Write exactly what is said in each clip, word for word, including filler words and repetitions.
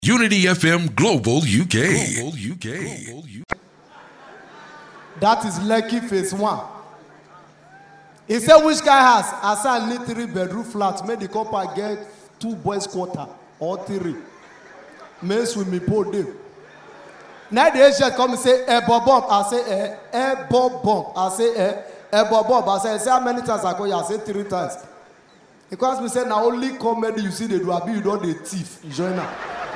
Unity F M Global U K. Global U K. Global U K. That is Lekki phase one. He said, which guy has? I said, I need three bedroom flat. Make the couple get two boys quarter or three. May swimming pool them. Now the agent come and say, eh, bob bob. I say, eh, eh, bob bob. I say, eh, eh, bob bob. I say, say how many times I go? I say three times. Because we say, now only comedy you see they do, I be you don't the thief. Join now.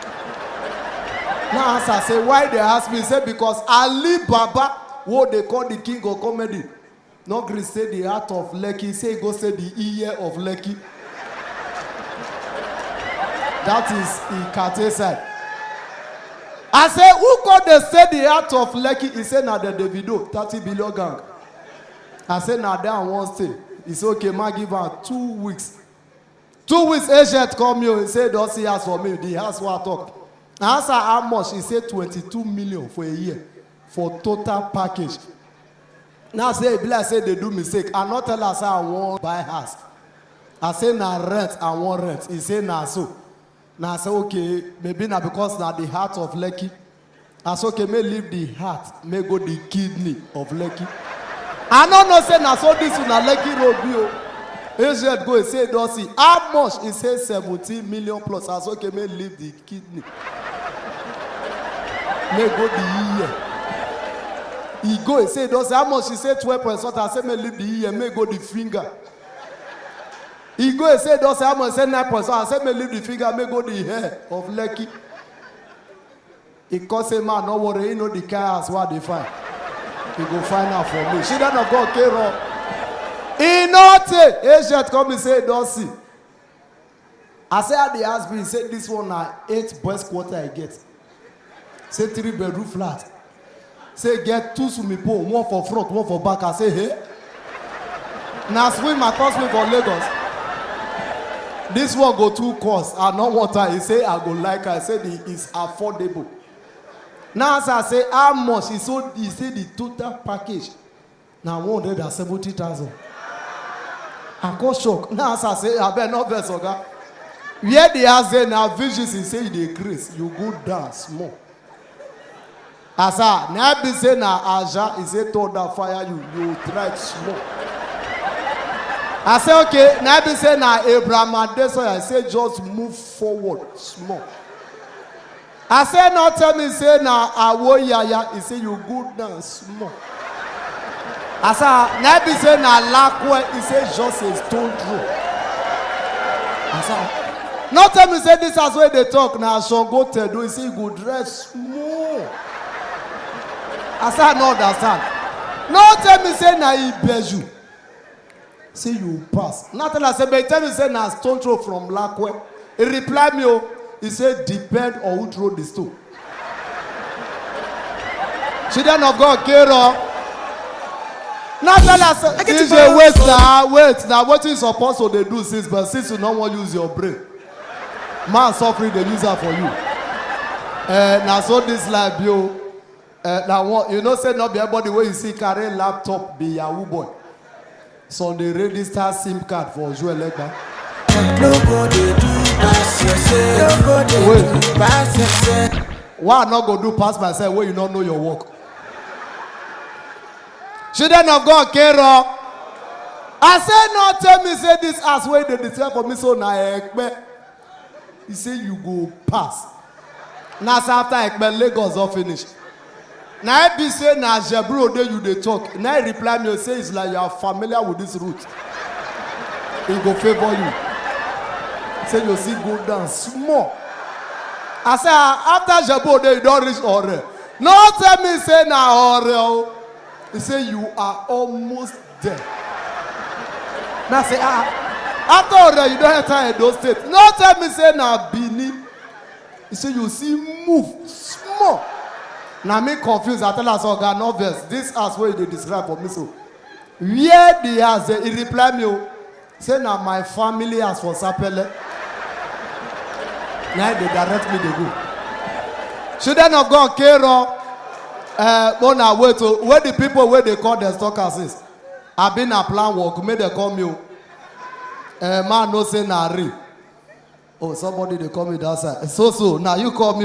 Now answer, say, why they ask me? Say, because Ali Baba, what they call the king of comedy. No gree say the heart of Lekki. Say, go say the ear of Lekki. That is Ikate side. I say, who called they say the heart of Lekki? He said, now the Davido, thirty billion gang. I said, now they one stay. He said, okay, man, give her two weeks. Two weeks, agent come here. He said, don't see house for me. The house what I talk. I answer how much? He said, twenty-two million for a year. For total package. Now say, I say they do mistake. I not tell us I want buy house. I say, now rent, I want rent. He say, now so. Now I say, okay, maybe now because now the heart of Lekki. I say, okay, may leave the heart, may go the kidney of Lekki. I don't know, say, now so this is na Lekki road bill. Agent go and say, don't see. How much? He says seventeen million plus. I say, okay, may leave the kidney. May go the ear. He go and say, don't see. How much? He say twelve point something. I say, may leave the ear, may go the finger. He go and say, don't say, I'm going to say nine point seven. I say, may leave the finger, may go the hair of Lekki. He can say, man, no worry, you know the car as what they find. He go find out for me. She don't go care of. He not take. Agent come and say, don't see. I say, at the ask me, he said, this one are eight boys quarter I get. Say, three bedroom flat. Say, get two swimming pool, one for front, one for back. I say, hey. Now swim across me for Lagos. This one go two cost. I know what I say. I go like I said it is affordable. Now as I say how much? He so he said the total package. Now one hundred and seventy thousand. I got shock. Now as I say I better not vex oga. Where they are say now visions he say they grace. You go dance more. As I now be say now Aja he say told that fire you you try small. I say, okay, now I say now Abraham Adesoya, I say just move forward small. I say now tell me say now Awo Yaya, he say you go down small. I say now I say now Lakwe, he say just a stone throw. I say, now tell me say this as where they talk now Shongo Tedo, he say you go dress small. I say I don't understand. Now tell me say now Ibeju. Say you pass. Nothing I say, but tell me say na stone throw from Lakwe. He reply me, oh, he said depend on who throw the stone. Children of God, care of. Nothing I say, D J wait now, wait now. What you supposed to they do since, but since you don't want to use your brain, man suffering they use that for you. Uh, now so this life, yo. Uh, now you know say not be everybody where you see carry laptop be Yahoo boy. So they register SIM card for Joel Legba. Wait. Why I not go do pass myself where you don't know your work? Children of God, care of. I say no tell me say this as way they declare for me so now Ekpe. He say you go pass. Now after Ekpe Lagos all finish. Now I be say na Jebro dey you dey talk. Now I reply me say it's like you are familiar with this route. He go favor you. Say you see go down small. I say after Jebro dey you don't reach Ore. No tell me say na Ore. He say you are almost there. Now say ah after Ore you don't enter Edo State. No tell me say na Bini. He say you see move small. Now me confused. I tell us, oh God, no verse. This as what they describe for me. So, where the house? He reply me, say now my family has for Sapele. Now they direct me to go. Children of God, Kero, uh, on our way to where the people where they call the stalkers is. I've been a plan work. May they call me. Uh, man no say na re. Oh, somebody they call me that side. So so now you call me.